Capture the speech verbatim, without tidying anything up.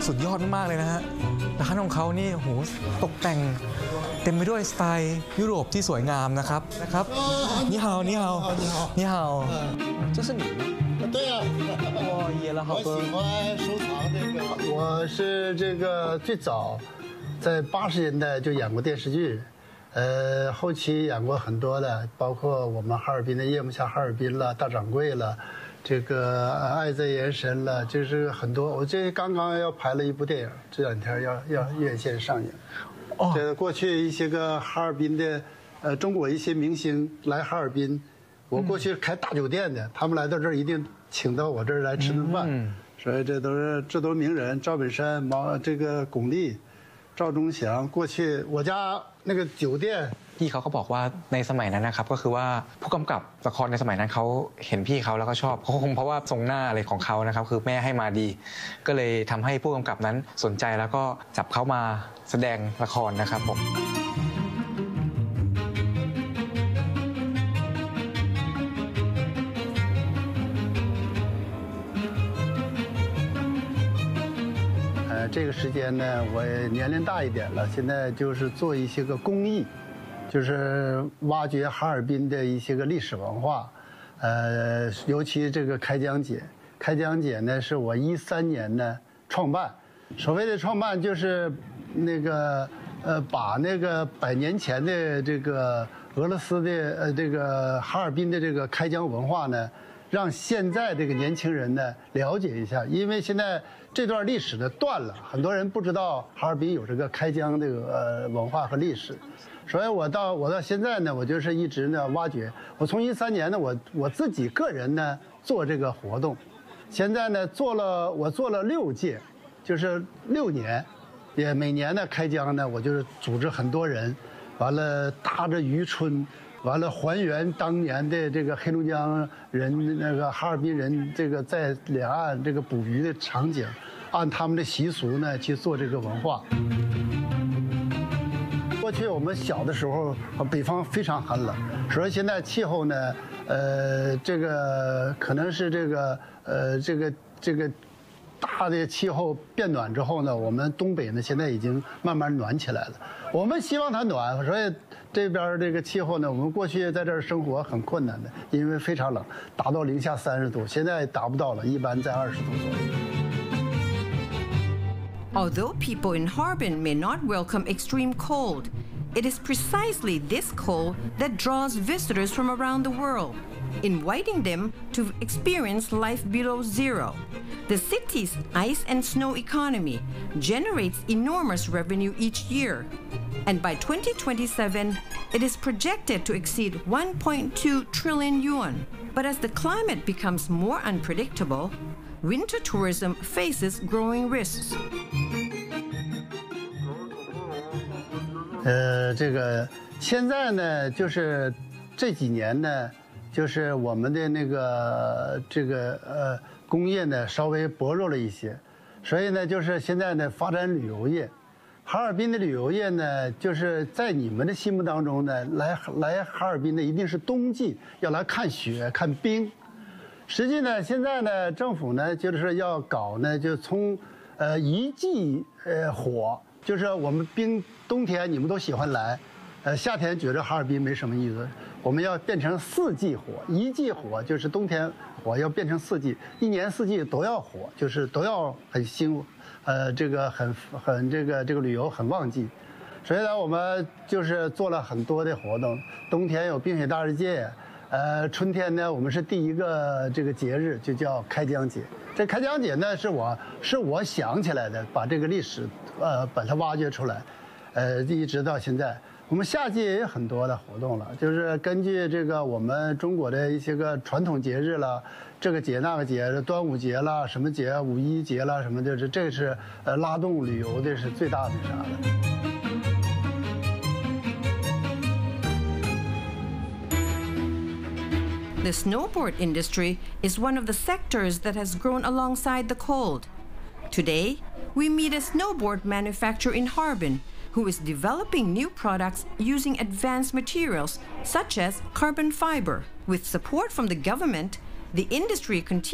สุดยอดมากๆเลยนะฮะร้านของเขานี่โหตกแต่งเต็มไปด้วยสไตล์ยุโรปที่สวยงามนะครับนะครับนี่ฮาวนี่ฮาวนี่ฮาว这是你对呀， 哇野了好多我喜欢收藏这个。我是这个最早在八十年代就演过电视剧，呃，后期演过很多的，包括我们哈尔滨的夜幕下哈尔滨了，大掌柜了。这个爱在延伸了，就是很多。我这刚刚要拍了一部电影，这两天要要院线上映。哦，这过去一些个哈尔滨的，呃，中国一些明星来哈尔滨，我过去开大酒店的，他们来到这儿一定请到我这儿来吃顿饭。嗯，所以这都是这都是名人，赵本山、毛这个巩俐、赵忠祥。过去我家那个酒店。 พี่เขาก็บอกว่าในสมัยนั้นนะครับก็คือว่าผู้กำกับละครในสมัยนั้นเขาเห็นพี่เขาแล้วก็ชอบเขาคงเพราะว่าทรงหน้าอะไรของเขานะครับคือแม่ให้มาดีก็เลยทำให้ผู้กำกับนั้นสนใจแล้วก็จับเขามาแสดงละครนะครับผม这个时间呢，我年龄大一点了，现在就是做一些个公益。就是挖掘哈尔滨的一些个历史文化，呃，尤其这个开江节。开江节呢，是我一三年呢创办。所谓的创办，就是那个呃，把那个百年前的这个俄罗斯的呃这个哈尔滨的这个开江文化呢，让现在这个年轻人呢了解一下。因为现在这段历史呢断了，很多人不知道哈尔滨有这个开江这个呃文化和历史。所以我到我到现在呢，我就是一直呢挖掘。我从一三年呢，我我自己个人呢做这个活动，现在呢做了我做了六届，就是六年，也每年呢开江呢，我就是组织很多人，完了搭着渔村，完了还原当年的这个黑龙江人那个哈尔滨人这个在两岸这个捕鱼的场景，按他们的习俗呢去做这个文化。过去我们小的时候，北方非常寒冷，所以现在气候呢，呃，这个可能是这个呃这个这个大的气候变暖之后呢，我们东北呢现在已经慢慢暖起来了。我们希望它暖，所以这边这个气候呢，我们过去在这儿生活很困难的，因为非常冷，达到零下三十度，现在达不到了，一般在二十度左右。 Although people in Harbin may not welcome extreme cold, it is precisely this cold that draws visitors from around the world, inviting them to experience life below zero. The city's ice and snow economy generates enormous revenue each year, and by twenty twenty-seven, it is projected to exceed one point two trillion yuan. But as the climate becomes more unpredictable, winter tourism faces growing risks. 呃，这个现在呢，就是这几年呢，就是我们的那个这个呃工业呢稍微薄弱了一些，所以呢，就是现在呢发展旅游业。哈尔滨的旅游业呢，就是在你们的心目当中呢，来来哈尔滨呢一定是冬季要来看雪、看冰。实际呢，现在呢，政府呢就是要搞呢，就从呃一季呃火。就是我们冰冬天你们都喜欢来，呃夏天觉得哈尔滨没什么意思，我们要变成四季火，一季火就是冬天火要变成四季，一年四季都要火，就是都要很兴，呃这个很很这个这个旅游很旺季，所以呢我们就是做了很多的活动，冬天有冰雪大世界，呃春天呢我们是第一个这个节日就叫开江节，这开江节呢是我是我想起来的，把这个历史。呃，把它挖掘出来，呃，一直到现在，我们夏季也有很多的活动了，就是根据这个我们中国的一些个传统节日了，这个节那个节，端午节啦，什么节，五一节啦，什么的，这这是呃拉动旅游的是最大的啥的。 The snowboard industry is one of the sectors that has grown alongside the cold. Today, we meet a snowboard manufacturer in Harbin who is developing new products using advanced materials such as carbon fiber. With support from the government, the industry continues